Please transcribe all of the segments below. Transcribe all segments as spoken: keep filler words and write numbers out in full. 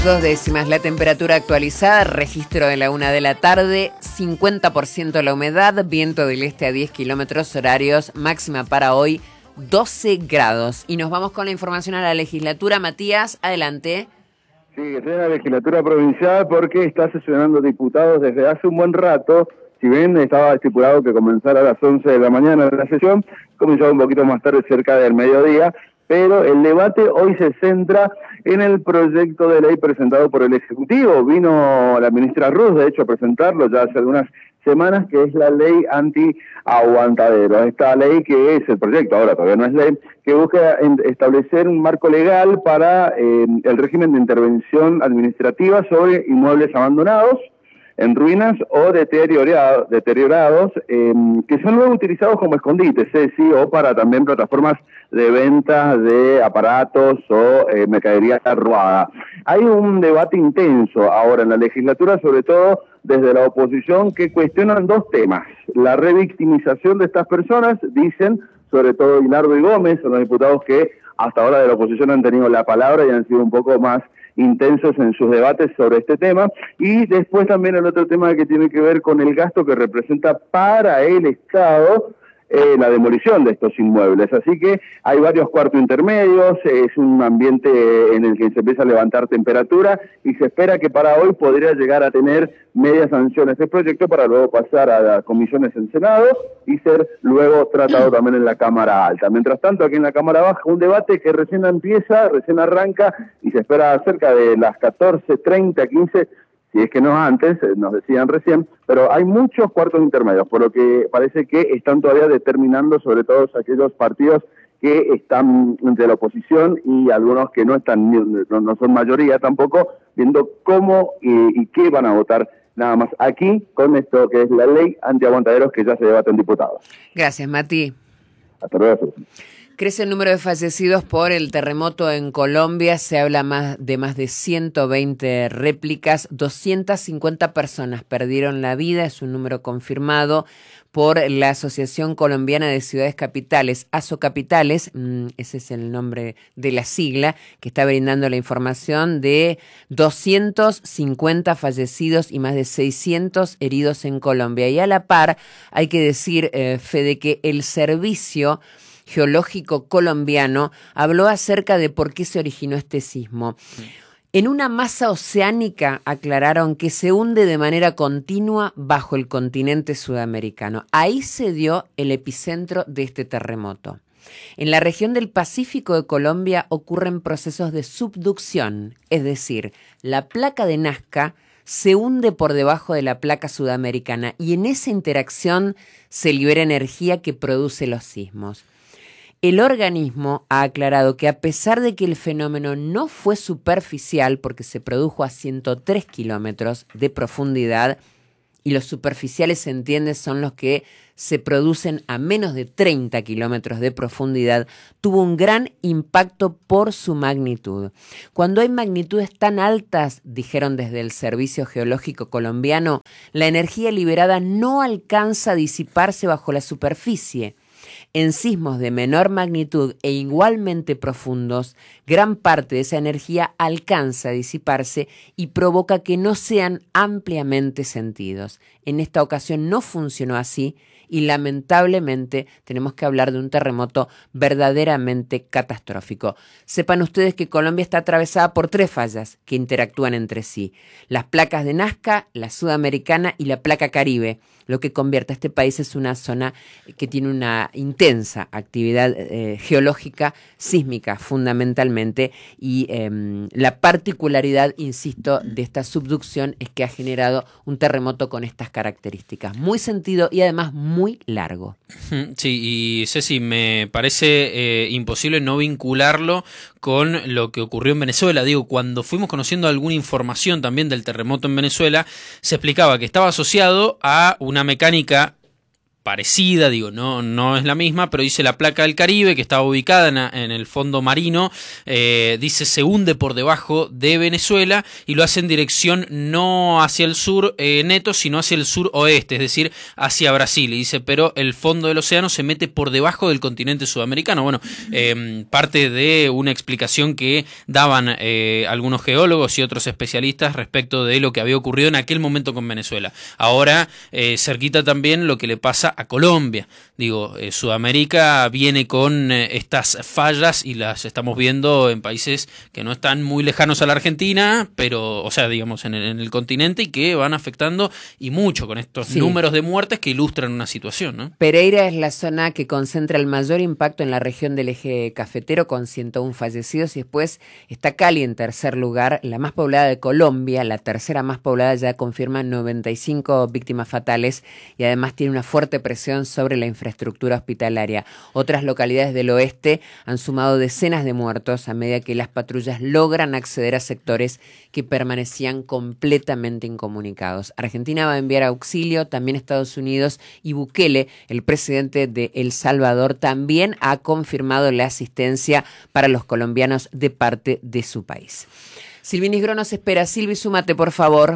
Dos décimas la temperatura actualizada, registro de la una de la tarde, cincuenta por ciento la humedad, viento del este a diez kilómetros horarios, máxima para hoy doce grados. Y nos vamos con la información a la legislatura. Matías, adelante. Sí, que sea la legislatura provincial porque está sesionando diputados desde hace un buen rato. Si bien estaba estipulado que comenzara a las once de la mañana la sesión, comenzó un poquito más tarde, cerca del mediodía. Pero el debate hoy se centra en el proyecto de ley presentado por el Ejecutivo. Vino la ministra Ruz, de hecho, a presentarlo ya hace algunas semanas, que es la ley anti-aguantadero. Esta ley que es el proyecto, ahora todavía no es ley, que busca establecer un marco legal para eh, el régimen de intervención administrativa sobre inmuebles abandonados, en ruinas o deteriorado, deteriorados, eh, que son luego utilizados como escondites, ¿eh? Sí, o para también plataformas de venta de aparatos o eh, mercadería robada. Hay un debate intenso ahora en la legislatura, sobre todo desde la oposición, que cuestionan dos temas. La revictimización de estas personas, dicen, sobre todo Hilardo y Gómez, son los diputados que hasta ahora de la oposición han tenido la palabra y han sido un poco más intensos en sus debates sobre este tema, y después también el otro tema que tiene que ver con el gasto que representa para el Estado eh, la demolición de estos inmuebles. Así que hay varios cuartos intermedios, es un ambiente en el que se empieza a levantar temperatura y se espera que para hoy podría llegar a tener media sanción este proyecto para luego pasar a las comisiones en Senado y ser luego tratado también en la Cámara Alta. Mientras tanto, aquí en la Cámara Baja, un debate que recién empieza, recién arranca y se espera cerca de las catorce, treinta, quince, si es que no antes, nos decían recién, pero hay muchos cuartos intermedios, por lo que parece que están todavía determinando sobre todo aquellos partidos que están entre la oposición y algunos que no están, no, no son mayoría tampoco, viendo cómo y, y qué van a votar nada más aquí con esto que es la ley antiaguantaderos que ya se debate en diputados. Gracias, Mati. Hasta luego. Crece el número de fallecidos por el terremoto en Colombia. Se habla más de más de ciento veinte réplicas. doscientas cincuenta personas perdieron la vida. Es un número confirmado por la Asociación Colombiana de Ciudades Capitales, Asocapitales, ese es el nombre de la sigla, que está brindando la información de doscientos cincuenta fallecidos y más de seiscientos heridos en Colombia. Y a la par, hay que decir, eh, Fede, que el servicio geológico colombiano habló acerca de por qué se originó este sismo. En una masa oceánica, aclararon, que se hunde de manera continua bajo el continente sudamericano. Ahí se dio el epicentro de este terremoto. En la región del Pacífico de Colombia ocurren procesos de subducción, es decir, la placa de Nazca se hunde por debajo de la placa sudamericana y en esa interacción se libera energía que produce los sismos. El organismo ha aclarado que a pesar de que el fenómeno no fue superficial porque se produjo a ciento tres kilómetros de profundidad, y los superficiales, se entiende, son los que se producen a menos de treinta kilómetros de profundidad, tuvo un gran impacto por su magnitud. Cuando hay magnitudes tan altas, dijeron desde el Servicio Geológico Colombiano, la energía liberada no alcanza a disiparse bajo la superficie. En sismos de menor magnitud e igualmente profundos, gran parte de esa energía alcanza a disiparse y provoca que no sean ampliamente sentidos. En esta ocasión no funcionó así y lamentablemente tenemos que hablar de un terremoto verdaderamente catastrófico. Sepan ustedes que Colombia está atravesada por tres fallas que interactúan entre sí: las placas de Nazca, la sudamericana y la placa Caribe, lo que convierte a este país en una zona que tiene una intensa actividad eh, geológica, sísmica fundamentalmente, y eh, la particularidad, insisto, de esta subducción es que ha generado un terremoto con estas características, muy sentido y además muy largo. Sí, y Ceci, me parece eh, imposible no vincularlo con lo que ocurrió en Venezuela. Digo, cuando fuimos conociendo alguna información también del terremoto en Venezuela, se explicaba que estaba asociado a una mecánica parecida, digo, no, no es la misma, pero dice la placa del Caribe, que estaba ubicada en, en el fondo marino, eh, dice se hunde por debajo de Venezuela y lo hace en dirección no hacia el sur eh, neto, sino hacia el sur oeste, es decir, hacia Brasil. Y dice, pero el fondo del océano se mete por debajo del continente sudamericano. Bueno, eh, parte de una explicación que daban eh, algunos geólogos y otros especialistas respecto de lo que había ocurrido en aquel momento con Venezuela. Ahora, eh, cerquita también lo que le pasa a Colombia. Digo, eh, Sudamérica viene con eh, estas fallas y las estamos viendo en países que no están muy lejanos a la Argentina, pero, o sea, digamos, en el, en el continente, y que van afectando y mucho con estos sí. números de muertes que ilustran una situación, ¿no? Pereira es la zona que concentra el mayor impacto en la región del eje cafetero, con ciento uno fallecidos, y después está Cali en tercer lugar, la más poblada de Colombia, la tercera más poblada, ya confirma noventa y cinco víctimas fatales, y además tiene una fuerte presión sobre la infraestructura hospitalaria. Otras localidades del oeste han sumado decenas de muertos a medida que las patrullas logran acceder a sectores que permanecían completamente incomunicados. Argentina va a enviar auxilio, también Estados Unidos, y Bukele, el presidente de El Salvador, también ha confirmado la asistencia para los colombianos de parte de su país. Silvi Nisgró nos espera. Silvi, súmate, por favor.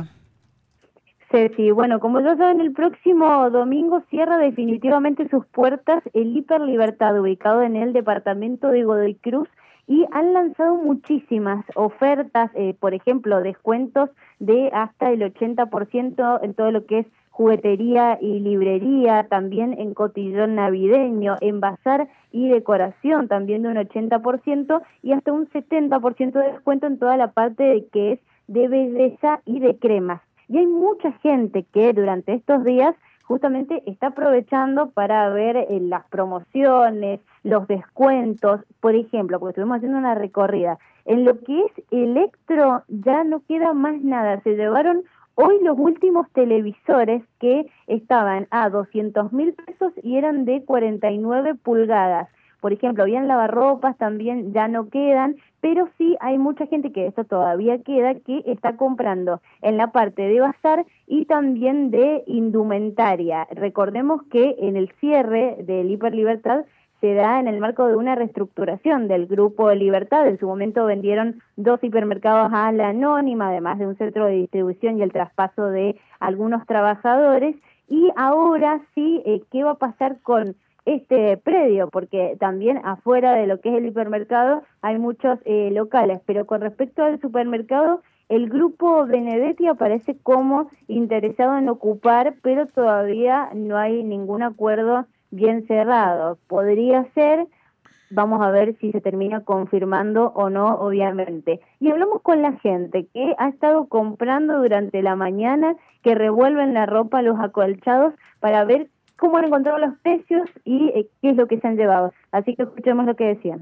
Ceci, bueno, como ya saben, el próximo domingo cierra definitivamente sus puertas el Hiper Libertad, ubicado en el departamento de Godoy Cruz, y han lanzado muchísimas ofertas, eh, por ejemplo, descuentos de hasta el ochenta por ciento en todo lo que es juguetería y librería, también en cotillón navideño, en bazar y decoración también de un ochenta por ciento, y hasta un setenta por ciento de descuento en toda la parte de que es de belleza y de cremas. Y hay mucha gente que durante estos días justamente está aprovechando para ver eh, las promociones, los descuentos. Por ejemplo, porque estuvimos haciendo una recorrida, en lo que es electro ya no queda más nada. Se llevaron hoy los últimos televisores que estaban a doscientos mil pesos y eran de cuarenta y nueve pulgadas. Por ejemplo, habían lavarropas, también ya no quedan, pero sí hay mucha gente, que esto todavía queda, que está comprando en la parte de bazar y también de indumentaria. Recordemos que en el cierre del Hiper Libertad se da en el marco de una reestructuración del Grupo Libertad. En su momento vendieron dos hipermercados a la anónima, además de un centro de distribución y el traspaso de algunos trabajadores. Y ahora sí, eh, ¿qué va a pasar con este predio? Porque también afuera de lo que es el hipermercado hay muchos eh, locales, pero con respecto al supermercado, el Grupo Benedetti aparece como interesado en ocupar, pero todavía no hay ningún acuerdo bien cerrado. Podría ser, vamos a ver si se termina confirmando o no, obviamente. Y hablamos con la gente que ha estado comprando durante la mañana, que revuelven la ropa, los acolchados, para ver cómo han encontrado los precios y eh, qué es lo que se han llevado. Así que escuchemos lo que decían.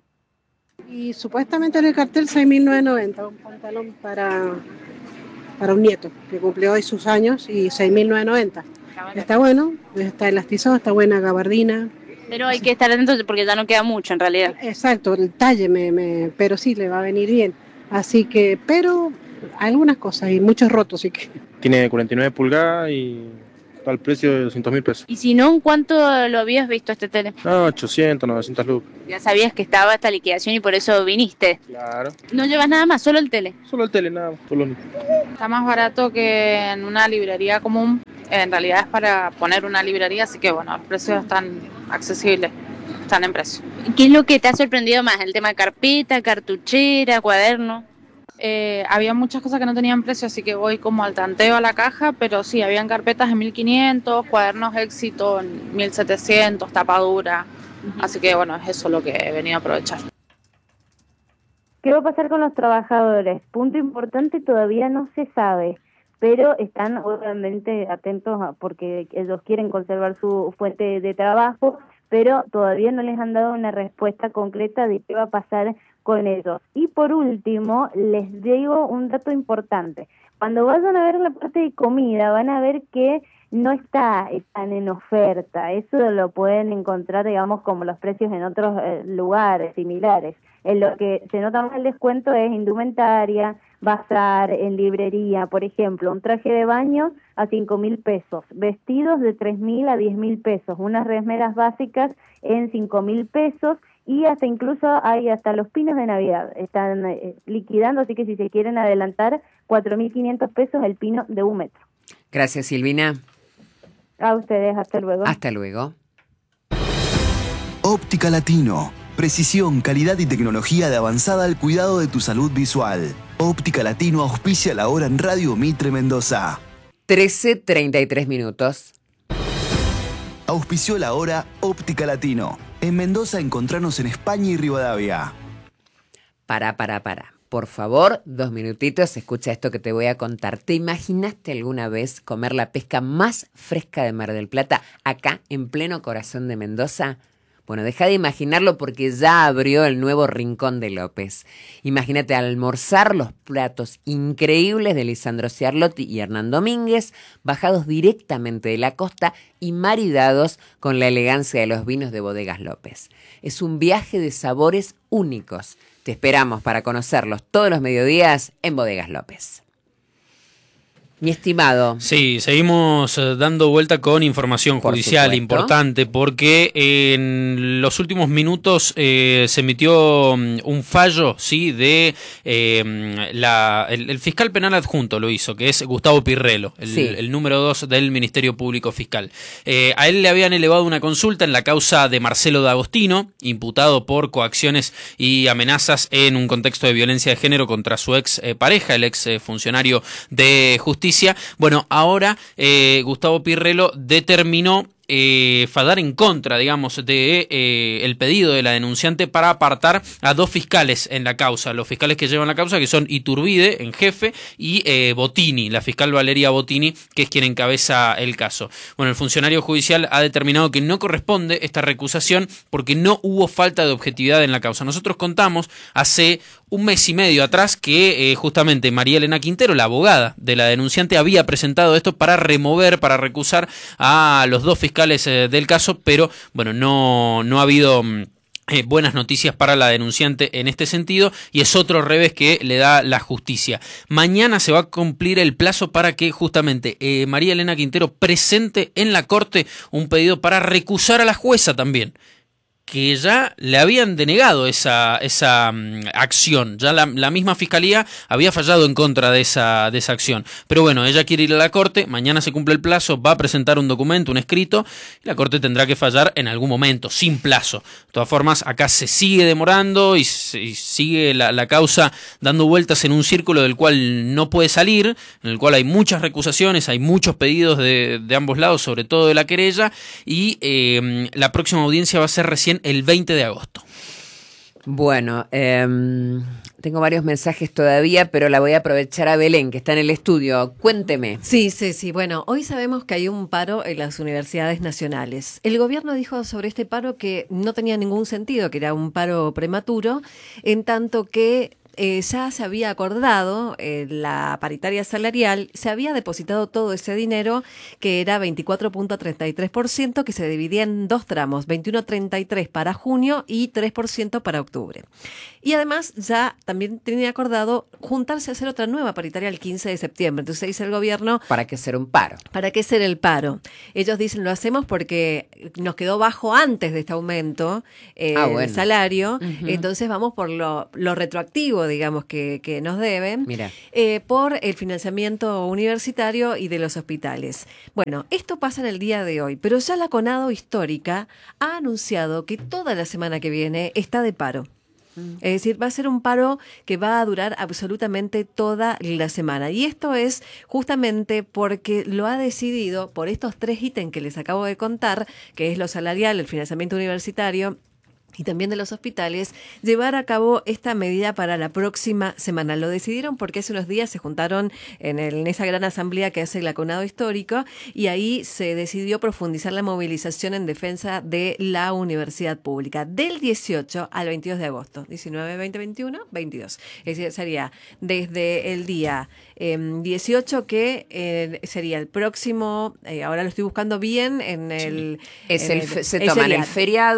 Y supuestamente en el cartel seis mil novecientos noventa, un pantalón para, para un nieto que cumplió hoy sus años, y seis mil novecientos noventa. Está bueno, está elastizado, está buena gabardina. Pero hay que estar atento porque ya no queda mucho en realidad. Exacto, el talle, me, me, pero sí le va a venir bien. Así que, pero algunas cosas y muchos rotos, sí que. Tiene cuarenta y nueve pulgadas y está al precio de doscientos mil pesos. ¿Y si no, en cuánto lo habías visto este tele? No, ochocientos, novecientos lucas. Ya sabías que estaba esta liquidación y por eso viniste. Claro. ¿No llevas nada más, solo el tele? Solo el tele, nada más. Solo el... Está más barato que en una librería común. En realidad es para poner una librería, así que bueno, los precios están accesibles, están en precio. ¿Qué es lo que te ha sorprendido más? ¿El tema de carpeta, cartuchera, cuaderno? Eh, había muchas cosas que no tenían precio, así que voy como al tanteo a la caja, pero sí, habían carpetas en mil quinientos, cuadernos éxito en mil setecientos, tapadura, uh-huh. Así que bueno, es eso lo que he venido a aprovechar. ¿Qué va a pasar con los trabajadores? Punto importante, todavía no se sabe, pero están obviamente atentos a, porque ellos quieren conservar su fuente de trabajo, pero todavía no les han dado una respuesta concreta de qué va a pasar con ellos. Y por último, les digo un dato importante. Cuando vayan a ver la parte de comida, van a ver que no está tan en oferta. Eso lo pueden encontrar, digamos, como los precios en otros eh, lugares similares. En lo que se nota más el descuento es indumentaria, bazar, en librería, por ejemplo, un traje de baño a cinco mil pesos, vestidos de tres mil a diez mil pesos, unas remeras básicas en cinco mil pesos, y hasta incluso hay hasta los pinos de Navidad, están eh, liquidando, así que si se quieren adelantar, cuatro mil quinientos pesos el pino de un metro. Gracias, Silvina. A ustedes, hasta luego. Hasta luego. Óptica Latino. Precisión, calidad y tecnología de avanzada al cuidado de tu salud visual. Óptica Latino auspicia la hora en Radio Mitre Mendoza. trece treinta y tres minutos. Auspició la hora Óptica Latino. En Mendoza encontranos en España y Rivadavia. Para, para, para. Por favor, dos minutitos, escucha esto que te voy a contar. ¿Te imaginaste alguna vez comer la pesca más fresca de Mar del Plata acá en pleno corazón de Mendoza? Bueno, deja de imaginarlo porque ya abrió el nuevo Rincón de López. Imagínate almorzar los platos increíbles de Lisandro Ciarlotti y Hernán Domínguez, bajados directamente de la costa y maridados con la elegancia de los vinos de Bodegas López. Es un viaje de sabores únicos. Te esperamos para conocerlos todos los mediodías en Bodegas López. Mi estimado. Sí, seguimos dando vuelta con información Por judicial supuesto. importante porque en los últimos minutos eh, se emitió un fallo, sí, de eh, la, el, el fiscal penal adjunto lo hizo, que es Gustavo Pirrelo, el, Sí. el número dos del Ministerio Público Fiscal. Eh, a él le habían elevado una consulta en la causa de Marcelo D'Agostino, imputado por coacciones y amenazas en un contexto de violencia de género contra su ex eh, pareja, el ex eh, funcionario de justicia. Bueno, ahora eh, Gustavo Pirrelo determinó eh, fallar en contra, digamos, de eh, el pedido de la denunciante para apartar a dos fiscales en la causa, los fiscales que llevan la causa, que son Iturbide, en jefe, y eh, Bottini, la fiscal Valeria Bottini, que es quien encabeza el caso. Bueno, el funcionario judicial ha determinado que no corresponde esta recusación porque no hubo falta de objetividad en la causa. Nosotros contamos hace un mes y medio atrás que eh, justamente María Elena Quintero, la abogada de la denunciante, había presentado esto para remover, para recusar a los dos fiscales eh, del caso, pero bueno, no, no ha habido eh, buenas noticias para la denunciante en este sentido, y es otro revés que le da la justicia. Mañana se va a cumplir el plazo para que justamente eh, María Elena Quintero presente en la corte un pedido para recusar a la jueza también, que ya le habían denegado esa, esa um, acción. Ya la, la misma fiscalía había fallado en contra de esa, de esa acción. Pero bueno, ella quiere ir a la corte, mañana se cumple el plazo, va a presentar un documento, un escrito, y la corte tendrá que fallar en algún momento, sin plazo. De todas formas, acá se sigue demorando y, se, y sigue la, la causa dando vueltas en un círculo del cual no puede salir, en el cual hay muchas recusaciones, hay muchos pedidos de, de ambos lados, sobre todo de la querella, y eh, la próxima audiencia va a ser recién el veinte de agosto. Bueno, eh, tengo varios mensajes todavía, pero la voy a aprovechar a Belén, que está en el estudio. Cuénteme. Sí, sí, sí. Bueno, hoy sabemos que hay un paro en las universidades nacionales. El gobierno dijo sobre este paro que no tenía ningún sentido, que era un paro prematuro, en tanto que Eh, ya se había acordado eh, la paritaria salarial, se había depositado todo ese dinero, que era veinticuatro punto treinta y tres por ciento, que se dividía en dos tramos, veintiuno punto treinta y tres para junio y tres por ciento para octubre. Y además ya también tenía acordado juntarse a hacer otra nueva paritaria el quince de septiembre. Entonces dice el gobierno... ¿Para qué hacer un paro? ¿Para qué hacer el paro? Ellos dicen, lo hacemos porque nos quedó bajo antes de este aumento eh, ah, bueno. el salario, uh-huh. Entonces vamos por lo, lo retroactivo, digamos, que, que nos deben, Mira. Eh, por el financiamiento universitario y de los hospitales. Bueno, esto pasa en el día de hoy, pero ya la CONADO histórica ha anunciado que toda la semana que viene está de paro. Es decir, va a ser un paro que va a durar absolutamente toda la semana. Y esto es justamente porque lo ha decidido, por estos tres ítems que les acabo de contar, que es lo salarial, el financiamiento universitario y también de los hospitales, llevar a cabo esta medida para la próxima semana. Lo decidieron porque hace unos días se juntaron en, el, en esa gran asamblea que hace el CONADO histórico, y ahí se decidió profundizar la movilización en defensa de la universidad pública del dieciocho al veintidós de agosto, diecinueve, veinte, veintiuno, veintidós. Es decir, sería desde el día eh, dieciocho, que eh, sería el próximo, eh, ahora lo estoy buscando bien, en el... Sí. Es en el, el se toman el feriado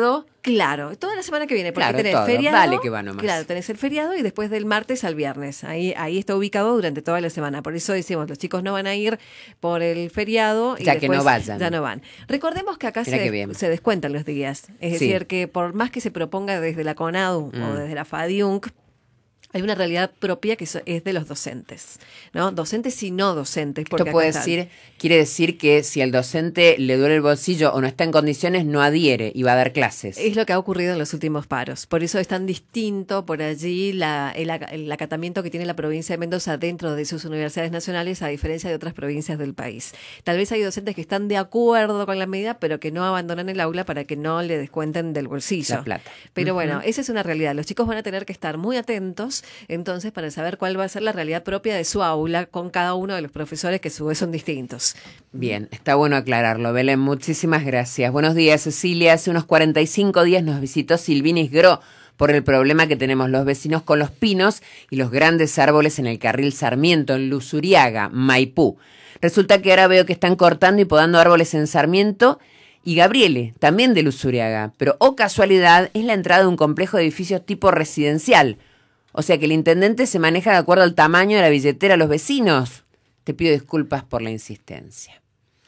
Claro, toda la semana que viene, porque Claro, tenés todo. feriado. Dale que va nomás. Claro, tenés el feriado y después del martes al viernes. Ahí, ahí está ubicado durante toda la semana. Por eso decimos, los chicos no van a ir por el feriado y Ya que después no vayan. ya no van. Recordemos que acá Mira se, qué bien. se descuentan los días. Es Sí. decir, que por más que se proponga desde la CONADU Mm. o desde la FADIUNC, hay una realidad propia que so- es de los docentes, ¿no? Docentes y no docentes. Porque Esto puede acá está- decir, quiere decir que si al docente le duele el bolsillo o no está en condiciones, no adhiere y va a dar clases. Es lo que ha ocurrido en los últimos paros. Por eso es tan distinto por allí la, el, ac- el acatamiento que tiene la provincia de Mendoza dentro de sus universidades nacionales, a diferencia de otras provincias del país. Tal vez hay docentes que están de acuerdo con la medida, pero que no abandonan el aula para que no le descuenten del bolsillo. La plata. Pero Ujú. bueno, esa es una realidad. Los chicos van a tener que estar muy atentos, entonces, para saber cuál va a ser la realidad propia de su aula con cada uno de los profesores, que a su vez son distintos. Bien, está bueno aclararlo. Belén, muchísimas gracias. Buenos días, Cecilia. Hace unos cuarenta y cinco días nos visitó Silvinis Gro por el problema que tenemos los vecinos con los pinos y los grandes árboles en el carril Sarmiento, en Luzuriaga, Maipú. Resulta que ahora veo que están cortando y podando árboles en Sarmiento y Gabriele, también de Luzuriaga. Pero, oh casualidad, es la entrada de un complejo de edificios tipo residencial. O sea que el intendente se maneja de acuerdo al tamaño de la billetera de los vecinos. Te pido disculpas por la insistencia.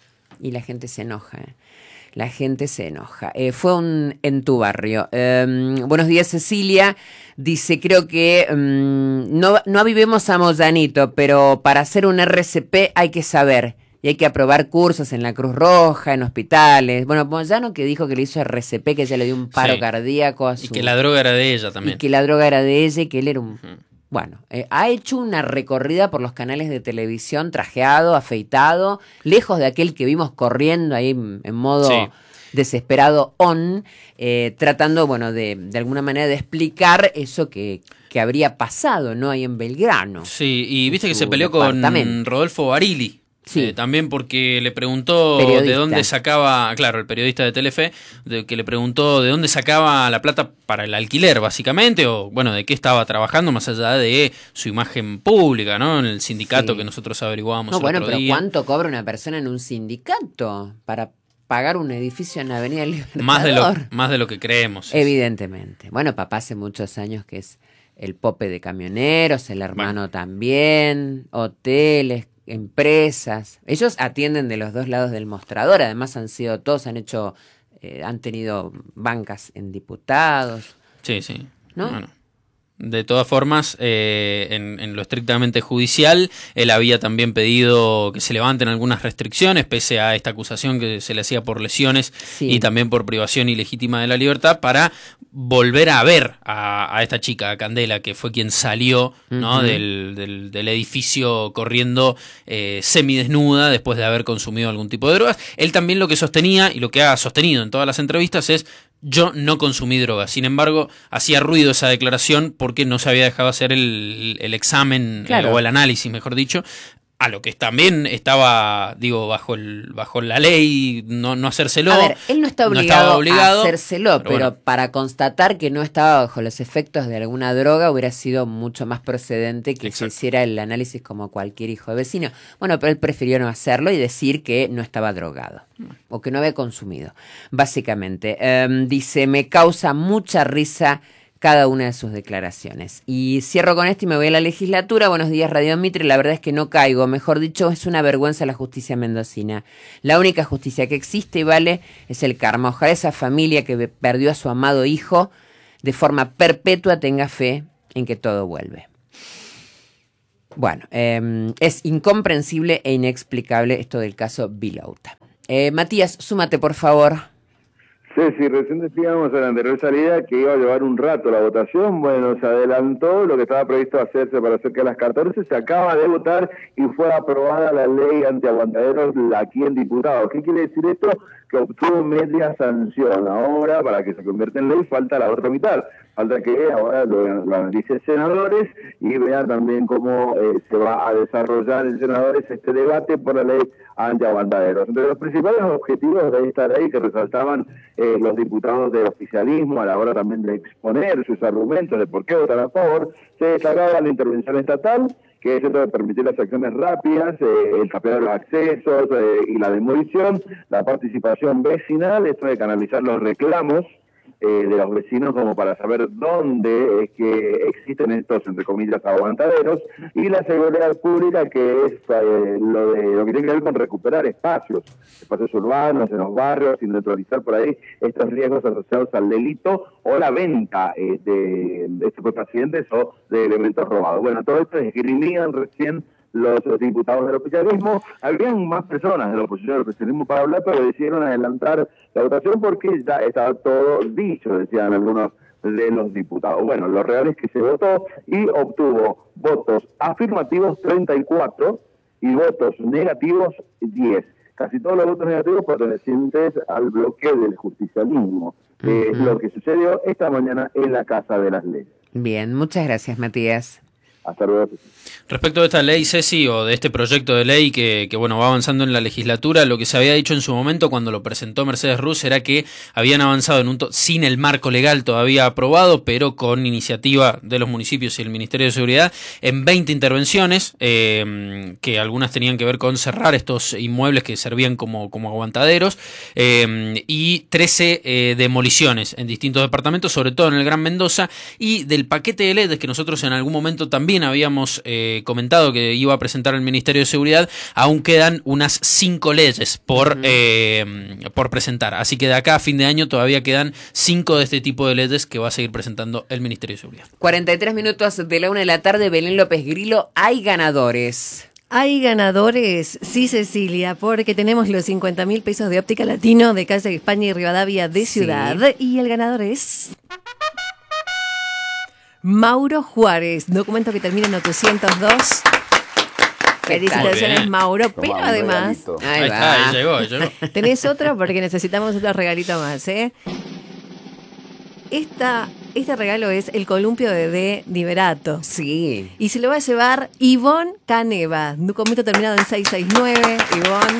Y la gente se enoja, ¿eh? La gente se enoja. Eh, fue un en tu barrio. Eh, buenos días, Cecilia. Dice, creo que um, no, no avivemos a Moyanito, pero para hacer un R C P hay que saber. Y hay que aprobar cursos en la Cruz Roja, en hospitales. Bueno, Moyano que dijo que le hizo R C P, que ella le dio un paro Sí. cardíaco a su... Y que la droga era de ella también. Y que la droga era de ella y que él era un... Bueno, eh, ha hecho una recorrida por los canales de televisión, trajeado, afeitado, lejos de aquel que vimos corriendo ahí en, en modo Sí. desesperado on, eh, tratando, bueno, de, de alguna manera de explicar eso que, que habría pasado, ¿no? Ahí en Belgrano. Sí, y viste que su se peleó con departamento. Rodolfo Barili. Sí. Eh, también porque le preguntó Periodista. de dónde sacaba, claro, el periodista de Telefe, de, que le preguntó de dónde sacaba la plata para el alquiler, básicamente, o bueno, de qué estaba trabajando, más allá de su imagen pública, ¿no? En el sindicato Sí. que nosotros averiguábamos No, el bueno, otro pero día. ¿cuánto cobra una persona en un sindicato para pagar un edificio en Avenida Libertador? Más de lo, más de lo que creemos. Evidentemente. Bueno, papá hace muchos años que es el pope de camioneros, el hermano Bueno. también, hoteles, empresas. Ellos atienden de los dos lados del mostrador, además han sido todos, han hecho, eh, han tenido bancas en diputados. Sí, sí. ¿No? Bueno. De todas formas, eh, en, en lo estrictamente judicial, él había también pedido que se levanten algunas restricciones, pese a esta acusación que se le hacía por lesiones Sí. y también por privación ilegítima de la libertad, para volver a ver a, a esta chica, a Candela, que fue quien salió, ¿no? Ujú. del, del, del edificio corriendo eh, semidesnuda después de haber consumido algún tipo de drogas. Él también lo que sostenía y lo que ha sostenido en todas las entrevistas es: yo no consumí drogas. Sin embargo, hacía ruido esa declaración porque no se había dejado hacer el, el examen, Claro. eh, o el análisis, mejor dicho, a lo que también estaba, digo, bajo el bajo la ley, no, no hacérselo. A ver, él no está no obligado, estaba obligado, a hacérselo, pero pero, bueno. para constatar que no estaba bajo los efectos de alguna droga hubiera sido mucho más procedente que Exacto. se hiciera el análisis como cualquier hijo de vecino. Bueno, pero él prefirió no hacerlo y decir que no estaba drogado o que no había consumido, básicamente. Em, dice, me causa mucha risa cada una de sus declaraciones. Y cierro con esto y me voy a la legislatura. Buenos días, Radio Mitre. La verdad es que no caigo. Mejor dicho, es una vergüenza la justicia mendocina. La única justicia que existe y vale es el karma. Ojalá esa familia que perdió a su amado hijo de forma perpetua tenga fe en que todo vuelve. Bueno, eh, es incomprensible e inexplicable esto del caso Vilouta. Eh, Matías, súmate, por favor. Sí, sí, recién decíamos en la anterior salida que iba a llevar un rato la votación. Bueno, se adelantó lo que estaba previsto hacerse para cerca de las catorce, se acaba de votar y fue aprobada la ley antiaguantaderos aquí en diputados. ¿Qué quiere decir esto? Que obtuvo media sanción. Ahora, para que se convierta en ley, falta la otra mitad. Falta que ahora lo, lo analicen senadores y vean también cómo eh, se va a desarrollar en senadores este debate por la ley antiaguantaderos. Entre los principales objetivos de esta ley que resaltaban eh, los diputados del oficialismo a la hora también de exponer sus argumentos de por qué votar a favor, se destacaba la intervención estatal, que es esto de permitir las acciones rápidas, eh, el capeo de los accesos eh, y la demolición, la participación vecinal, esto de canalizar los reclamos eh, de los vecinos como para saber dónde es que existen estos, entre comillas, aguantaderos, y la seguridad pública, que es eh, lo, de, lo que tiene que ver con recuperar espacios, espacios urbanos, en los barrios, sin neutralizar por ahí estos riesgos asociados al delito o la venta eh, de, de estupefacientes o de elementos robados. Bueno, todo esto esgrimían recién los diputados del oficialismo. Habrían más personas de la oposición del oficialismo para hablar, pero decidieron adelantar la votación porque ya estaba todo dicho, decían algunos de los diputados. Bueno, lo real es que se votó y obtuvo votos afirmativos treinta y cuatro y votos negativos diez. Casi todos los votos negativos pertenecientes al bloque del justicialismo. Uh-huh. eh, lo que sucedió esta mañana en la Casa de las Leyes. Bien, muchas gracias, Matías. Hasta luego. Respecto de esta ley, Ceci, o de este proyecto de ley que, que bueno va avanzando en la legislatura, lo que se había dicho en su momento cuando lo presentó Mercedes Ruz era que habían avanzado en un to- sin el marco legal todavía aprobado, pero con iniciativa de los municipios y el Ministerio de Seguridad, en veinte intervenciones, eh, que algunas tenían que ver con cerrar estos inmuebles que servían como, como aguantaderos, eh, y trece eh, demoliciones en distintos departamentos, sobre todo en el Gran Mendoza, y del paquete de leyes que nosotros en algún momento también habíamos eh, comentado que iba a presentar el Ministerio de Seguridad, aún quedan unas cinco leyes por, uh-huh. eh, por presentar. Así que de acá a fin de año todavía quedan cinco de este tipo de leyes que va a seguir presentando el Ministerio de Seguridad. cuarenta y tres minutos de la una de la tarde, Belén López Grillo, hay ganadores. Hay ganadores, sí, Cecilia, porque tenemos los cincuenta mil pesos de Óptica Latino de Calle España y Rivadavia de Ciudad. Sí. Y el ganador es Mauro Juárez, documento que termina en ochocientos dos. Felicitaciones, Mauro, pero Toma, además... Ahí, ahí está, ahí llegó, ahí llegó. Tenés otro porque necesitamos otro regalito más, ¿eh? Esta, este regalo es el columpio de D. Liberato. Sí. Y se lo va a llevar Ivonne Caneva, documento terminado en seiscientos sesenta y nueve. Ivonne,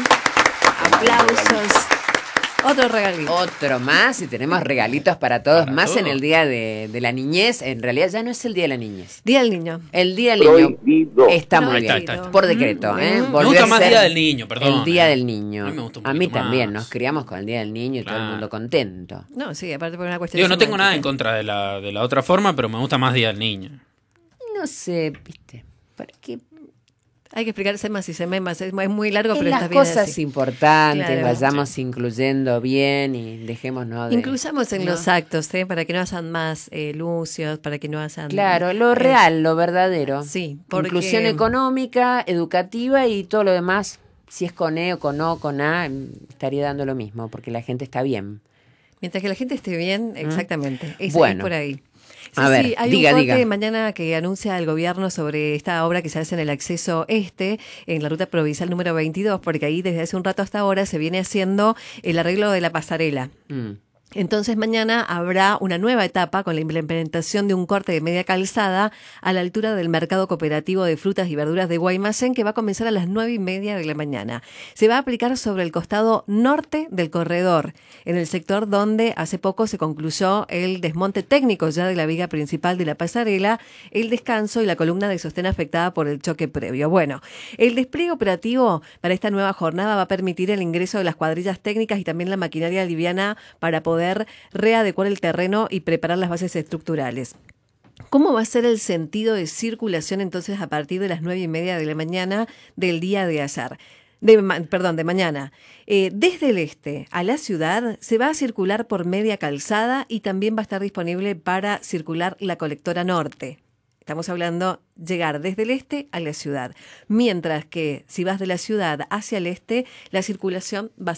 aplausos. Otro regalito. Otro más, y tenemos regalitos para todos, para más todo. en el Día de, de la Niñez. En realidad ya no es el Día de la Niñez. Día del Niño. El Día del Niño Prohibido. está muy Prohibido. bien, Está, está, está. por decreto. Mm, ¿eh? mm. Me gusta más Día del Niño, perdón. El Día eh. del Niño. A mí me gusta un A mí poquito también, más. nos criamos con el Día del Niño y Claro. todo el mundo contento. No, sí, aparte por una cuestión Digo, no tengo nada en semántica. contra de la, de la otra forma, pero me gusta más Día del Niño. No sé, viste, ¿para qué? Hay que explicarse más y se me más. Es muy largo, En pero las está bien cosas así. importantes, Claro. vayamos incluyendo bien y dejémonos de... Incluyamos en ¿no? los actos, ¿eh? Para que no hayan más eh, lucios, para que no hayan... Claro, lo eh, real, lo verdadero. Sí, porque... Inclusión económica, educativa y todo lo demás, si es con E o con O, con A, estaría dando lo mismo, porque la gente está bien. Mientras que la gente esté bien, exactamente. Es Bueno. ahí por ahí. Sí, A ver, sí, hay diga, un corte diga. mañana que anuncia el gobierno sobre esta obra que se hace en el acceso este, en la ruta provincial número veintidós, porque ahí desde hace un rato hasta ahora se viene haciendo el arreglo de la pasarela. Mm. Entonces mañana habrá una nueva etapa con la implementación de un corte de media calzada a la altura del mercado cooperativo de frutas y verduras de Guaymallén, que va a comenzar a las nueve y media de la mañana. Se va a aplicar sobre el costado norte del corredor, en el sector donde hace poco se concluyó el desmonte técnico ya de la viga principal de la pasarela, el descanso y la columna de sostén afectada por el choque previo. Bueno, el despliegue operativo para esta nueva jornada va a permitir el ingreso de las cuadrillas técnicas y también la maquinaria liviana para poder poder readecuar el terreno y preparar las bases estructurales. ¿Cómo va a ser el sentido de circulación entonces a partir de las nueve y media de la mañana del día de ayer? De, perdón, de mañana. Eh, desde el este a la ciudad se va a circular por media calzada y también va a estar disponible para circular la colectora norte. Estamos hablando llegar desde el este a la ciudad. Mientras que si vas de la ciudad hacia el este, la circulación va a